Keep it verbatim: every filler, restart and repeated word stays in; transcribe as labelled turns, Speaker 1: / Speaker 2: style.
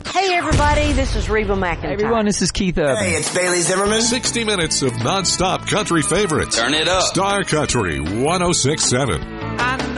Speaker 1: Hey, everybody, this is Reba McEntire.
Speaker 2: Hey, everyone, this is Keith Urban.
Speaker 3: Hey, it's Bailey Zimmerman.
Speaker 4: sixty minutes of non-stop country favorites.
Speaker 5: Turn it up.
Speaker 4: Star Country one oh six point seven.